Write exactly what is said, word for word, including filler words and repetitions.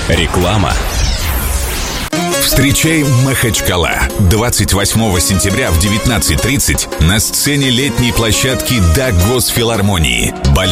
Реклама. Встречай Махачкала. двадцать восьмого сентября в девятнадцать тридцать на сцене летней площадки Дагосфилармонии.